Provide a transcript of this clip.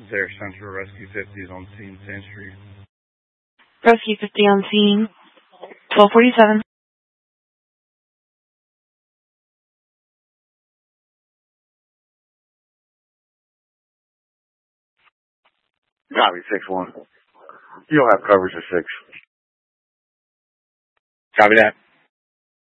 There, Central Rescue 50 is on scene, 10th Street. Rescue 50 on scene, 1247. Copy, 6-1. You'll have coverage of 6. Copy that.